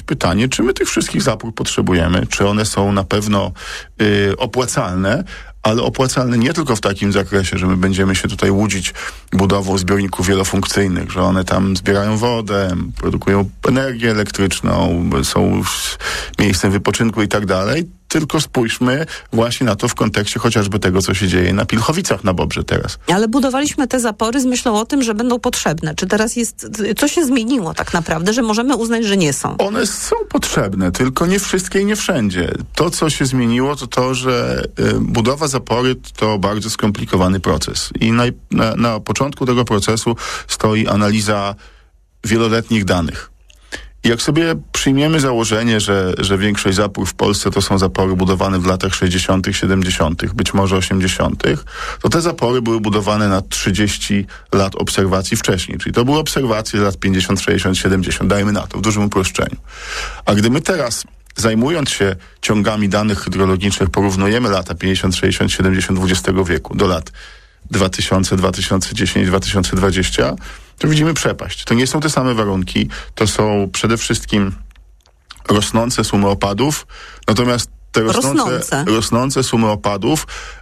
pytanie, czy my tych wszystkich zapór potrzebujemy, czy one są na pewno opłacalne, ale opłacalne nie tylko w takim zakresie, że my będziemy się tutaj łudzić budową zbiorników wielofunkcyjnych, że one tam zbierają wodę, produkują energię elektryczną, są miejscem wypoczynku i tak dalej, tylko spójrzmy właśnie na to w kontekście chociażby tego, co się dzieje na Pilchowicach na Bobrze teraz. Ale budowaliśmy te zapory z myślą o tym, że będą potrzebne. Czy teraz co się zmieniło tak naprawdę, że możemy uznać, że nie są? One są potrzebne, tylko nie wszystkie i nie wszędzie. To, co się zmieniło, to to, że budowa zapory to bardzo skomplikowany proces. I na początku tego procesu stoi analiza wieloletnich danych. I jak sobie przyjmiemy założenie, że większość zapór w Polsce to są zapory budowane w latach 60., 70., być może 80., to te zapory były budowane na 30 lat obserwacji wcześniej. Czyli to były obserwacje lat 50, 60, 70, dajmy na to, w dużym uproszczeniu. A gdy my teraz, zajmując się ciągami danych hydrologicznych, porównujemy lata 50, 60, 70 XX wieku do lat 2000, 2010, 2020, to widzimy przepaść. To nie są te same warunki, to są przede wszystkim rosnące sumy opadów, natomiast te rosnące sumy opadów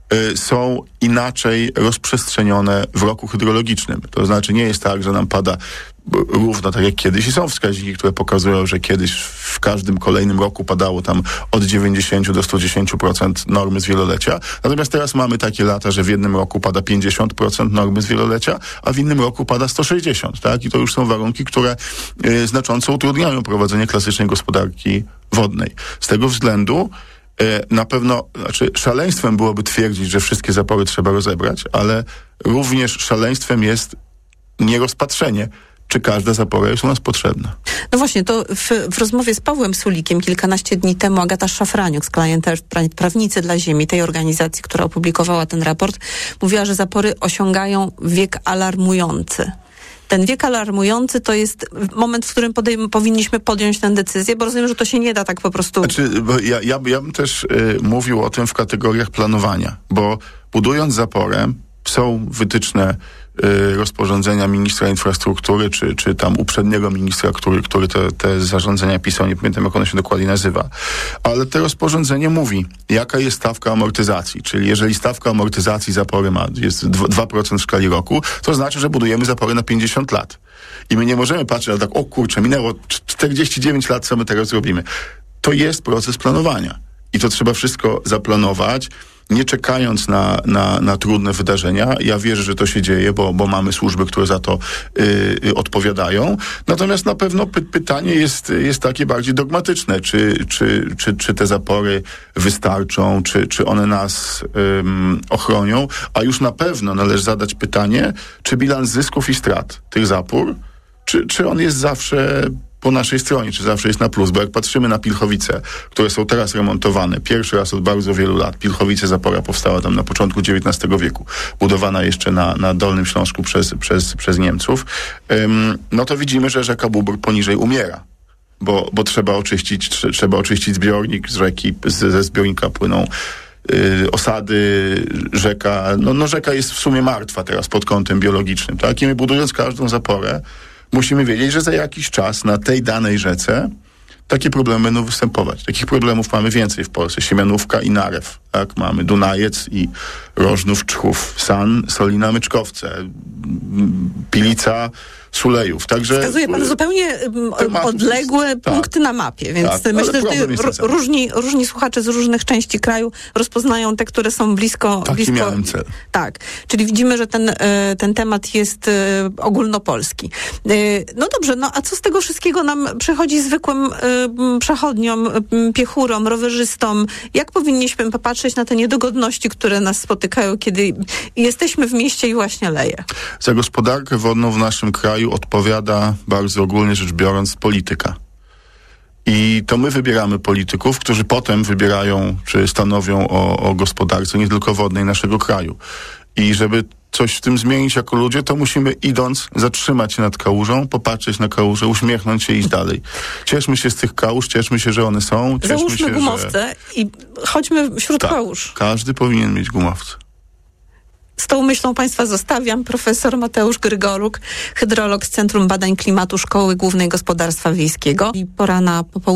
są inaczej rozprzestrzenione w roku hydrologicznym. To znaczy nie jest tak, że nam pada równo tak jak kiedyś i są wskaźniki, które pokazują, że kiedyś w każdym kolejnym roku padało tam od 90 do 110% normy z wielolecia. Natomiast teraz mamy takie lata, że w jednym roku pada 50% normy z wielolecia, a w innym roku pada 160%, tak? I to już są warunki, które znacząco utrudniają prowadzenie klasycznej gospodarki wodnej. Z tego względu na pewno, szaleństwem byłoby twierdzić, że wszystkie zapory trzeba rozebrać, ale również szaleństwem jest nierozpatrzenie, czy każda zapora jest u nas potrzebna. No właśnie, to w rozmowie z Pawłem Sulikiem kilkanaście dni temu Agata Szafraniuk z Client Earth, Prawnicy dla Ziemi, tej organizacji, która opublikowała ten raport, mówiła, że zapory osiągają wiek alarmujący. Ten wiek alarmujący to jest moment, w którym powinniśmy podjąć tę decyzję, bo rozumiem, że to się nie da tak po prostu... Bo ja bym też mówił o tym w kategoriach planowania, bo budując zaporę są wytyczne rozporządzenia ministra infrastruktury, czy tam uprzedniego ministra, który te zarządzenia pisał, nie pamiętam jak ono się dokładnie nazywa, ale to rozporządzenie mówi, jaka jest stawka amortyzacji, czyli jeżeli stawka amortyzacji zapory jest 2% w skali roku, to znaczy, że budujemy zapory na 50 lat. I my nie możemy patrzeć na tak, o kurczę, minęło 49 lat, co my teraz zrobimy. To jest proces planowania. I to trzeba wszystko zaplanować, nie czekając na trudne wydarzenia. Ja wierzę, że to się dzieje, bo mamy służby, które za to odpowiadają. Natomiast na pewno pytanie jest takie bardziej dogmatyczne. Czy te zapory wystarczą, czy one nas ochronią? A już na pewno należy zadać pytanie, czy bilans zysków i strat tych zapór, czy on jest zawsze po naszej stronie, czy zawsze jest na plus, bo jak patrzymy na Pilchowice, które są teraz remontowane, pierwszy raz od bardzo wielu lat, Pilchowice zapora powstała tam na początku XIX wieku, budowana jeszcze na Dolnym Śląsku przez Niemców, no to widzimy, że rzeka Bóbr poniżej umiera, bo trzeba oczyścić zbiornik z rzeki, ze zbiornika płyną osady, rzeka, no rzeka jest w sumie martwa teraz pod kątem biologicznym, tak? I my budując każdą zaporę, musimy wiedzieć, że za jakiś czas na tej danej rzece takie problemy będą występować. Takich problemów mamy więcej w Polsce. Siemianówka i Narew. Tak? Mamy Dunajec i Rożnów, Czchów, San, Solina, Myczkowce, Pilica, Sulejów. Także wskazuje pan zupełnie odległe punkty na mapie, więc myślę, że różni słuchacze z różnych części kraju rozpoznają te, które są blisko. Miałem cel. Tak, czyli widzimy, że ten temat jest ogólnopolski. No dobrze, a co z tego wszystkiego nam przychodzi zwykłym przechodniom, piechurom, rowerzystom? Jak powinniśmy popatrzeć na te niedogodności, które nas spotykają, kiedy jesteśmy w mieście i właśnie leje? Za gospodarkę wodną w naszym kraju odpowiada, bardzo ogólnie rzecz biorąc, polityka. I to my wybieramy polityków, którzy potem wybierają, czy stanowią o gospodarce nie tylko wodnej naszego kraju. I żeby coś w tym zmienić jako ludzie, to musimy idąc zatrzymać się nad kałużą, popatrzeć na kałużę, uśmiechnąć się i iść dalej. Cieszmy się z tych kałuż, cieszmy się, że one są. Załóżmy gumowce i chodźmy wśród kałuż. Każdy powinien mieć gumowce. Z tą myślą Państwa zostawiam. Profesor Mateusz Grygoruk, hydrolog z Centrum Badań Klimatu Szkoły Głównej Gospodarstwa Wiejskiego. I pora na